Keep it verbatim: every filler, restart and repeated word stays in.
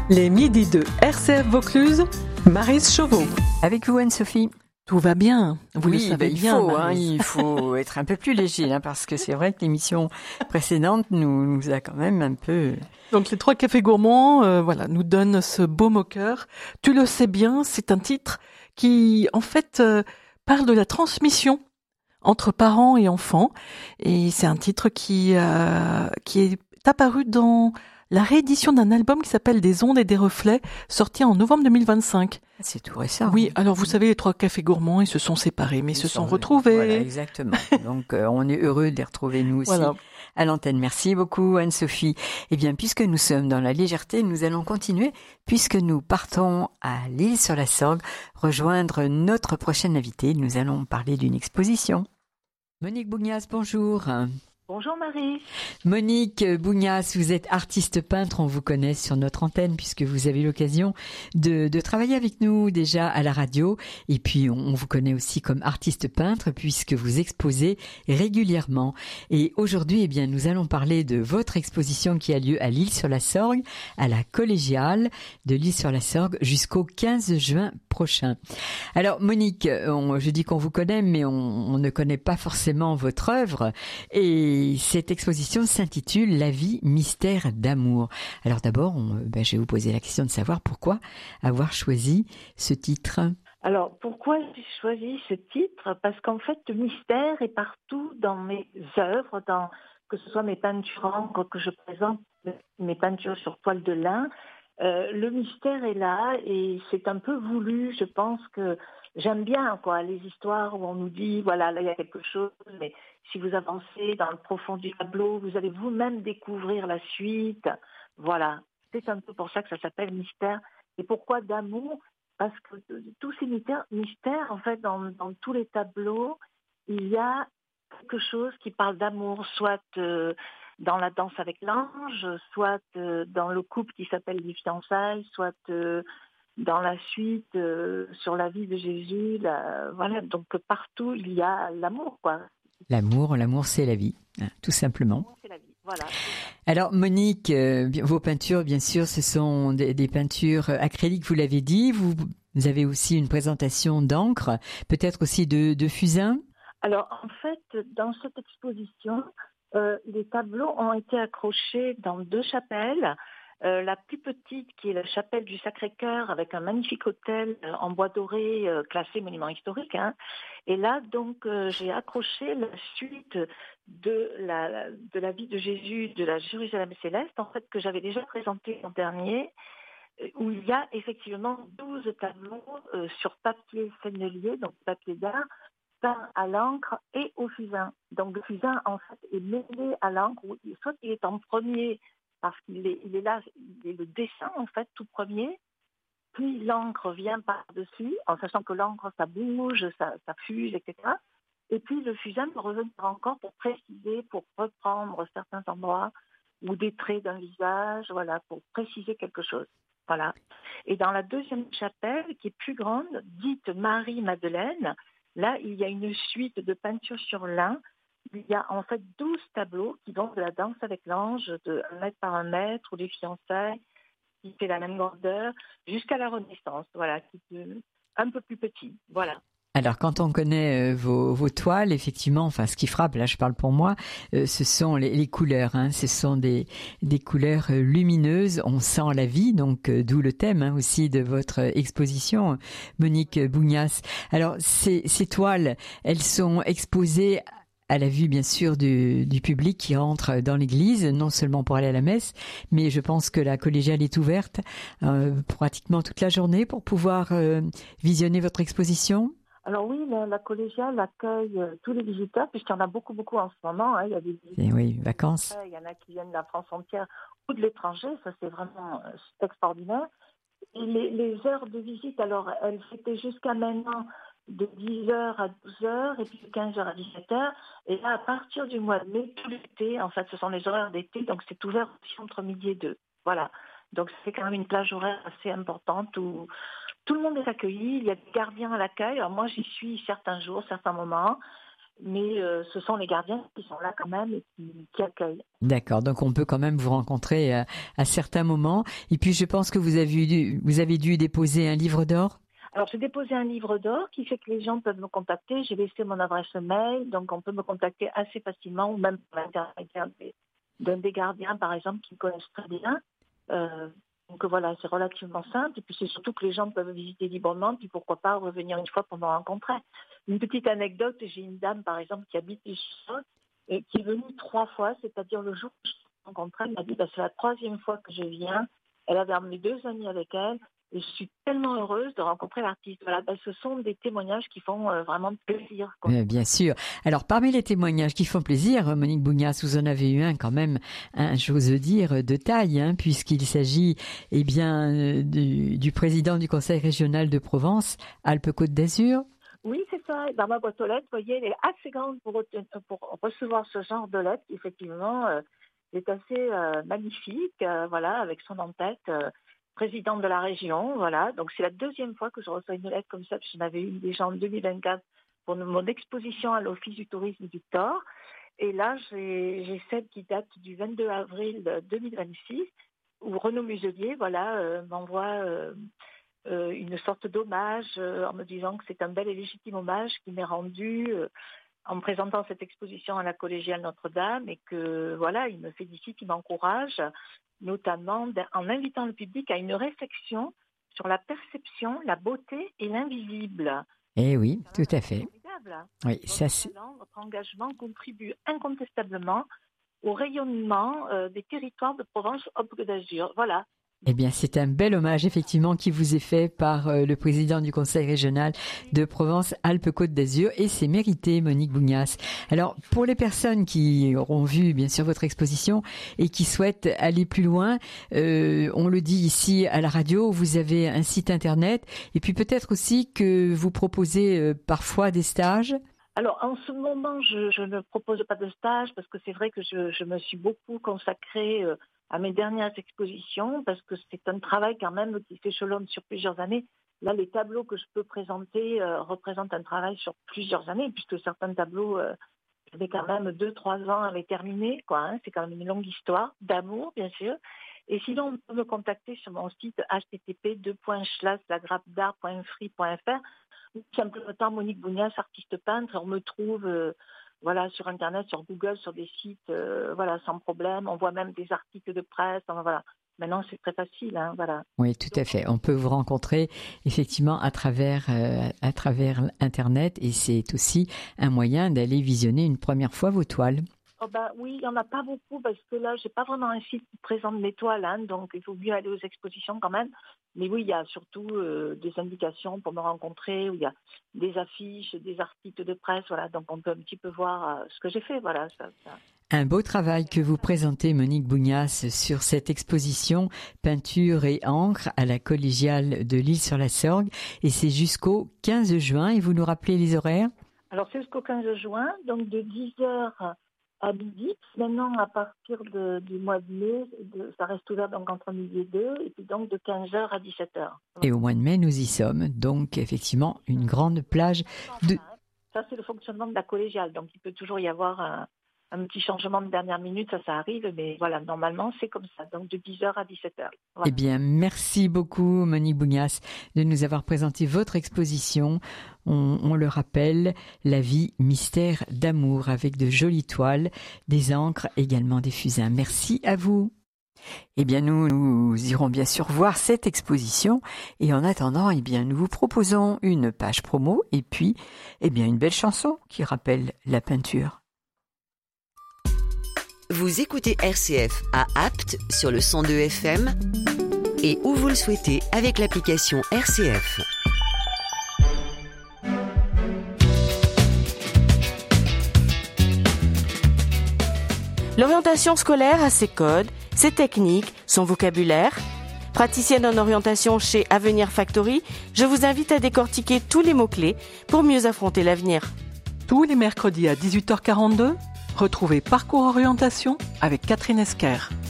Les midis de R C F Vaucluse, Maryse Chauveau. Avec vous, Anne-Sophie. Tout va bien, vous oui, le savez ben, il bien. Faut, hein, il faut être un peu plus léger, hein, parce que c'est vrai que l'émission précédente nous, nous a quand même un peu... Donc les trois cafés gourmands euh, voilà, nous donnent ce baume au cœur. Tu le sais bien, c'est un titre qui, en fait, euh, parle de la transmission entre parents et enfants. Et c'est un titre qui, euh, qui est apparu dans la réédition d'un album qui s'appelle Des ondes et des reflets, sorti en novembre deux mille vingt-cinq. C'est tout récent. Oui, alors vous savez, les trois cafés gourmands, ils se sont séparés, mais ils, ils se sont, sont retrouvés. Voilà, exactement. Donc, euh, on est heureux de les retrouver, nous aussi, voilà. À l'antenne. Merci beaucoup, Anne-Sophie. Eh bien, puisque nous sommes dans la légèreté, nous allons continuer, puisque nous partons à l'Île-sur-la-Sorgue, rejoindre notre prochaine invitée. Nous allons parler d'une exposition. Monique Bougnas, bonjour. Bonjour Marie. Monique Bougnas, vous êtes artiste peintre, on vous connaît sur notre antenne puisque vous avez l'occasion de, de travailler avec nous déjà à la radio et puis on, on vous connaît aussi comme artiste peintre puisque vous exposez régulièrement. Et aujourd'hui, eh bien, nous allons parler de votre exposition qui a lieu à l'Île-sur-la-Sorgue, à la collégiale de l'Île-sur-la-Sorgue jusqu'au quinze juin prochain. Alors Monique, on, je dis qu'on vous connaît mais on, on ne connaît pas forcément votre œuvre et Et cette exposition s'intitule La vie, mystère d'amour. Alors d'abord, on, ben, je vais vous poser la question de savoir pourquoi avoir choisi ce titre. Alors pourquoi j'ai choisi ce titre ? Parce qu'en fait, le mystère est partout dans mes œuvres, dans, que ce soit mes peintures encre que je présente, mes peintures sur toile de lin. Euh, le mystère est là et c'est un peu voulu. Je pense que j'aime bien quoi, les histoires où on nous dit, voilà, là il y a quelque chose, mais si vous avancez dans le profond du tableau, vous allez vous-même découvrir la suite. Voilà, c'est un peu pour ça que ça s'appelle mystère. Et pourquoi d'amour ? Parce que tous ces mystères, mystères en fait, dans, dans tous les tableaux, il y a quelque chose qui parle d'amour, soit euh, dans la danse avec l'ange, soit euh, dans le couple qui s'appelle les fiançailles, soit euh, dans la suite euh, sur la vie de Jésus. La, voilà, donc partout il y a l'amour, quoi. L'amour, l'amour c'est la vie, hein, tout simplement. L'amour, c'est la vie. Voilà. Alors Monique, euh, vos peintures, bien sûr, ce sont des, des peintures acryliques, vous l'avez dit. Vous, vous avez aussi une présentation d'encre, peut-être aussi de, de fusain. Alors en fait, dans cette exposition, euh, les tableaux ont été accrochés dans deux chapelles. Euh, la plus petite, qui est la chapelle du Sacré-Cœur, avec un magnifique autel euh, en bois doré, euh, classé monument historique. Hein. Et là, donc, euh, j'ai accroché la suite de la, de la vie de Jésus, de la Jérusalem céleste, en fait, que j'avais déjà présenté l'an dernier, où il y a effectivement douze tableaux euh, sur papier sennelier, donc papier d'art, peint à l'encre et au fusain. Donc le fusain, en fait, est mêlé à l'encre, soit il est en premier, parce qu'il est, il est là, il est le dessin, en fait, tout premier, puis l'encre vient par-dessus, en sachant que l'encre, ça bouge, ça, ça fuse, et cetera. Et puis le fusain peut revenir encore pour préciser, pour reprendre certains endroits, ou des traits d'un visage, voilà, pour préciser quelque chose. Voilà. Et dans la deuxième chapelle, qui est plus grande, dite Marie-Madeleine, là, il y a une suite de peintures sur lin. Il y a en fait douze tableaux qui vont de la danse avec l'ange, de un mètre par un mètre, ou les fiançailles, qui fait la même grandeur, jusqu'à la Renaissance, voilà, qui est un peu plus petit, voilà. Alors, quand on connaît euh, vos, vos toiles, effectivement, enfin, ce qui frappe, là, je parle pour moi, euh, ce sont les, les couleurs. Hein, ce sont des, des couleurs euh, lumineuses. On sent la vie, donc euh, d'où le thème hein, aussi de votre exposition, Monique Bougnas. Alors, ces, ces toiles, elles sont exposées à la vue, bien sûr, du, du public qui entre dans l'église, non seulement pour aller à la messe, mais je pense que la collégiale est ouverte euh, pratiquement toute la journée pour pouvoir euh, visionner votre exposition. Alors oui, la, la collégiale accueille euh, tous les visiteurs, puisqu'il y en a beaucoup, beaucoup en ce moment. Hein. Il y a des visiteurs, et oui, vacances. Il y en a qui viennent de la France entière ou de l'étranger. Ça, c'est vraiment euh, c'est extraordinaire. Et les, les heures de visite, alors, elles étaient jusqu'à maintenant de dix heures à douze heures et puis de quinze heures à dix-sept heures. Et là, à partir du mois de mai, tout l'été, en fait, ce sont les horaires d'été, donc c'est ouvert aussi entre midi et deux. Voilà. Donc, c'est quand même une plage horaire assez importante où tout le monde est accueilli, il y a des gardiens à l'accueil. Alors moi, j'y suis certains jours, certains moments. mais euh, ce sont les gardiens qui sont là quand même et qui, qui accueillent. D'accord, donc on peut quand même vous rencontrer à, à certains moments. Et puis je pense que vous avez dû, vous avez dû déposer un livre d'or. Alors j'ai déposé un livre d'or qui fait que les gens peuvent me contacter. J'ai laissé mon adresse mail, donc on peut me contacter assez facilement, ou même par l'intermédiaire d'un des gardiens, par exemple, qui me connaissent très bien. Euh, donc voilà, c'est relativement simple. Et puis c'est surtout que les gens peuvent visiter librement, puis pourquoi pas revenir une fois pour me rencontrer. Une petite anecdote, j'ai une dame, par exemple, qui habite les Sous-Sols, et qui est venue trois fois, c'est-à-dire le jour où je l'ai rencontrée, elle m'a dit bah, c'est la troisième fois que je viens. Elle avait amené deux amis avec elle. Et je suis tellement heureuse de rencontrer l'artiste. Voilà, ben, ce sont des témoignages qui font euh, vraiment plaisir. Quoi. Euh, bien sûr. Alors, parmi les témoignages qui font plaisir, Monique Bougnasse, vous en avez eu un quand même, un, j'ose dire, de taille, hein, puisqu'il s'agit eh bien, euh, du, du président du Conseil régional de Provence, Alpes-Côte d'Azur. Oui, c'est ça. Dans ma boîte aux lettres, vous voyez, elle est assez grande pour, pour recevoir ce genre de lettres. Effectivement, euh, c'est assez euh, magnifique, euh, voilà, avec son en-tête. Euh, présidente de la région, voilà. Donc c'est la deuxième fois que je reçois une lettre comme ça, parce que j'en avais une déjà en deux mille vingt-quatre pour mon exposition à l'Office du tourisme du Thor. Et là, j'ai, j'ai celle qui date du vingt-deux avril deux mille vingt-six, où Renaud Muselier, voilà, euh, m'envoie euh, euh, une sorte d'hommage euh, en me disant que c'est un bel et légitime hommage qui m'est rendu euh, en me présentant cette exposition à la collégiale Notre-Dame, et que voilà, il me félicite, il m'encourage, notamment en invitant le public à une réflexion sur la perception, la beauté et l'invisible. Eh oui, tout à fait. Formidable. Oui, votre ça c'est... talent, votre engagement contribue incontestablement au rayonnement euh, des territoires de Provence-Alpes-Côte d'Azur. Voilà. Eh bien, c'est un bel hommage, effectivement, qui vous est fait par euh, le président du Conseil régional de Provence-Alpes-Côte d'Azur, et c'est mérité, Monique Bougnasse. Alors, pour les personnes qui auront vu, bien sûr, votre exposition et qui souhaitent aller plus loin, euh, on le dit ici à la radio, vous avez un site internet, et puis peut-être aussi que vous proposez euh, parfois des stages. Alors, en ce moment, je, je ne propose pas de stage parce que c'est vrai que je, je me suis beaucoup consacrée euh, à mes dernières expositions, parce que c'est un travail quand même qui s'échelonne sur plusieurs années. Là, les tableaux que je peux présenter euh, représentent un travail sur plusieurs années, puisque certains tableaux, euh, j'avais quand même deux, trois ans à les terminer, quoi. Hein. C'est quand même une longue histoire d'amour, bien sûr. Et sinon, on peut me contacter sur mon site h t t p deux points slash la grappe d'art point free point f r, ou simplement Monique Bougnasse, artiste peintre. On me trouve euh, voilà, sur Internet, sur Google, sur des sites, euh, voilà, sans problème. On voit même des articles de presse. Enfin, voilà. Maintenant, c'est très facile. Hein, voilà. Oui, tout à fait. On peut vous rencontrer effectivement à travers, euh, à travers Internet, et c'est aussi un moyen d'aller visionner une première fois vos toiles. Oh bah oui, il n'y en a pas beaucoup parce que là, je n'ai pas vraiment un site qui présente mes toiles, hein, donc il faut mieux aller aux expositions quand même. Mais oui, il y a surtout euh, des indications pour me rencontrer, où il y a des affiches, des articles de presse, voilà, donc on peut un petit peu voir euh, ce que j'ai fait, voilà. Ça, ça. Un beau travail que vous présentez, Monique Bougnasse, sur cette exposition Peinture et encre à la collégiale de l'Isle-sur-la-Sorgue, et c'est jusqu'au quinze juin, et vous nous rappelez les horaires ? Alors c'est jusqu'au quinze juin, donc de dix heures à midi. Maintenant, à partir de, du mois de mai, de, ça reste ouvert donc entre midi et deux, et puis donc de quinze heures à dix-sept heures. Et au mois de mai, nous y sommes. Donc, effectivement, une grande plage de... Ça, c'est le fonctionnement de la collégiale. Donc, il peut toujours y avoir un, un petit changement de dernière minute, ça, ça arrive. Mais voilà, normalement, c'est comme ça. Donc, de dix heures à dix-sept heures. Voilà. Eh bien, merci beaucoup, Monique Bougnasse, de nous avoir présenté votre exposition. On, on le rappelle, La vie, mystère d'amour, avec de jolies toiles, des encres, également des fusains. Merci à vous. Eh bien, nous, nous irons bien sûr voir cette exposition, et en attendant, eh bien, nous vous proposons une page promo et puis, eh bien, une belle chanson qui rappelle la peinture. Vous écoutez R C F à Apt sur le cent deux F M et où vous le souhaitez avec l'application R C F. L'orientation scolaire a ses codes, ses techniques, son vocabulaire. Praticienne en orientation chez Avenir Factory, je vous invite à décortiquer tous les mots-clés pour mieux affronter l'avenir. Tous les mercredis à dix-huit heures quarante-deux, retrouvez Parcours Orientation avec Catherine Esquer.